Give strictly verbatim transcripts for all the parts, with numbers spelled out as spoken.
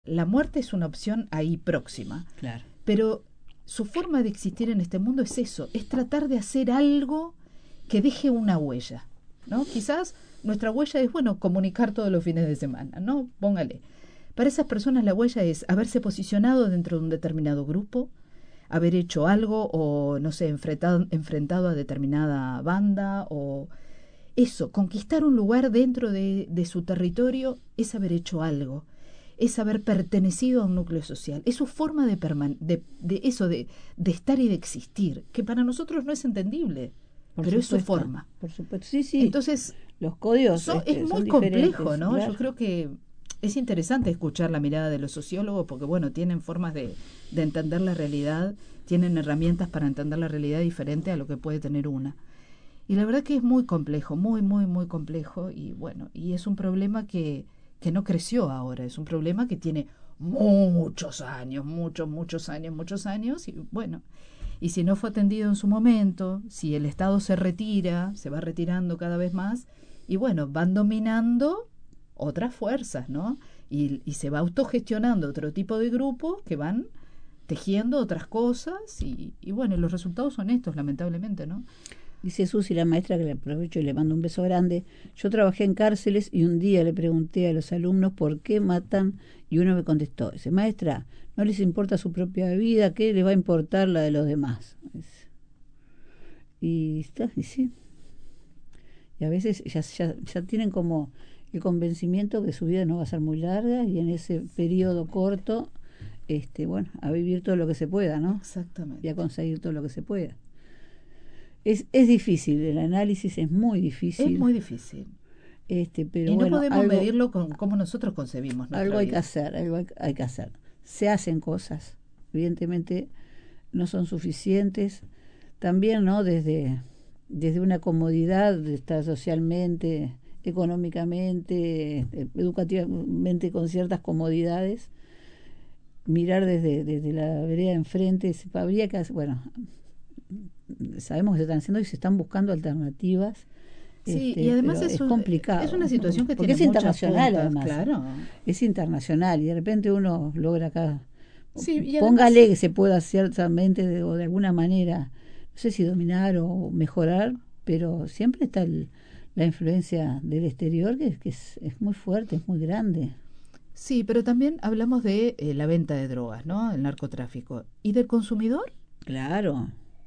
La muerte es una opción ahí próxima. Claro. Pero su forma de existir en este mundo es eso, es tratar de hacer algo que deje una huella, ¿no? Quizás nuestra huella es, bueno, comunicar todos los fines de semana, ¿no? Póngale. Para esas personas la huella es haberse posicionado dentro de un determinado grupo, haber hecho algo o, no sé, enfrentado, enfrentado a determinada banda o eso, conquistar un lugar dentro de, de su territorio es haber hecho algo, es haber pertenecido a un núcleo social, es su forma de, perman de, de eso, de, de estar y de existir, que para nosotros no es entendible, por pero supuesto, es su forma. Por supuesto, sí, sí. Entonces, los códigos so, este, es muy son complejo, ¿no? Claro. Yo creo que es interesante escuchar la mirada de los sociólogos porque, bueno, tienen formas de, de entender la realidad, tienen herramientas para entender la realidad diferente a lo que puede tener una. Y la verdad que es muy complejo, muy, muy, muy complejo y, bueno, y es un problema que, que no creció ahora, es un problema que tiene muchos años, muchos, muchos años, muchos años y, bueno, y si no fue atendido en su momento, si el Estado se retira, se va retirando cada vez más y, bueno, van dominando otras fuerzas, ¿no? Y, y se va autogestionando otro tipo de grupos que van tejiendo otras cosas y, y bueno, los resultados son estos, lamentablemente, ¿no? Dice Susi, la maestra, que le aprovecho y le mando un beso grande. Yo trabajé en cárceles y un día le pregunté a los alumnos por qué matan y uno me contestó, dice, maestra, no les importa su propia vida, ¿qué les va a importar la de los demás? Y está, y sí. Y a veces ya, ya, ya tienen como el convencimiento que su vida no va a ser muy larga y en ese periodo corto, este, bueno, a vivir todo lo que se pueda, ¿no? Exactamente. Y a conseguir todo lo que se pueda. Es, es difícil, el análisis es muy difícil. Es muy difícil. Este, pero y no bueno, podemos algo, medirlo con cómo nosotros concebimos nuestra algo hay vida. que hacer, algo hay, hay que hacer. Se hacen cosas, evidentemente no son suficientes. También, ¿no? Desde, desde una comodidad de estar socialmente, económicamente, educativamente con ciertas comodidades, mirar desde, desde la vereda de enfrente, habría que hacer, bueno, sabemos que se están haciendo y se están buscando alternativas. Sí, este, y además es, es un, complicado. Es una situación que porque tiene es muchas internacional, puntas, además. Claro. Es internacional y de repente uno logra acá. Sí, y póngale además, que se pueda ciertamente de, o de alguna manera, no sé si dominar o mejorar, pero siempre está el, la influencia del exterior que, que es, es muy fuerte, es muy grande. Sí, pero también hablamos de eh, la venta de drogas, ¿no? El narcotráfico. ¿Y del consumidor? Claro.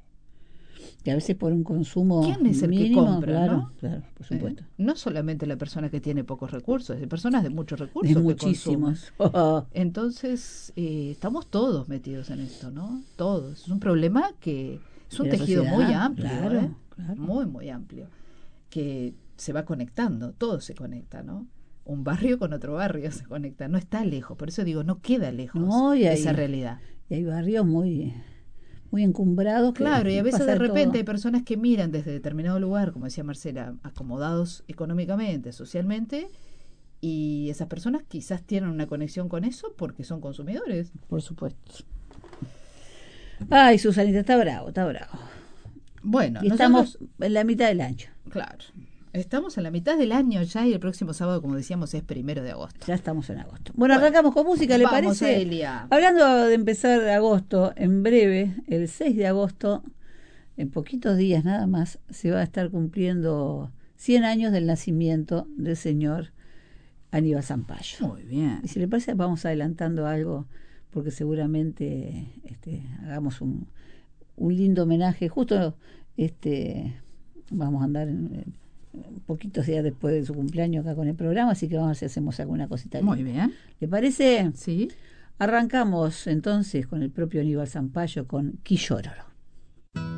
Y a veces por un consumo ¿Quién es el mínimo, que compra, claro, ¿no? claro, por supuesto. Eh, no solamente la persona que tiene pocos recursos, hay personas de muchos recursos de que muchísimos. consumen. Entonces, eh, estamos todos metidos en esto, ¿no? Todos. Es un problema que es un de tejido sociedad, muy amplio, claro, ¿eh? claro. Muy, muy amplio. Que se va conectando, todo se conecta, ¿no? Un barrio con otro barrio se conecta, no está lejos, por eso digo, no queda lejos no, y hay, esa realidad. Y hay barrios muy, muy encumbrados. Claro, y a veces de repente todo. hay personas que miran desde determinado lugar, como decía Marcela, acomodados económicamente, socialmente, y esas personas quizás tienen una conexión con eso porque son consumidores. Por supuesto. Ay, Susanita, está bravo, está bravo. Bueno, y estamos en la mitad del año. Claro. Estamos en la mitad del año ya y el próximo sábado, como decíamos, es primero de agosto. Ya estamos en agosto. Bueno, bueno arrancamos con música, ¿le vamos parece? A Elia. Hablando de empezar agosto, en breve, el seis de agosto, en poquitos días nada más, se va a estar cumpliendo cien años del nacimiento del señor Aníbal Zampayo. Muy bien. Y si le parece, vamos adelantando algo, porque seguramente este, hagamos un, un lindo homenaje. Justo este, vamos a andar en, en poquitos días después de su cumpleaños acá con el programa, así que vamos a ver si hacemos alguna cosita linda. Muy bien. ¿Le parece? Sí. Arrancamos entonces con el propio Aníbal Zampayo con Quillóroro.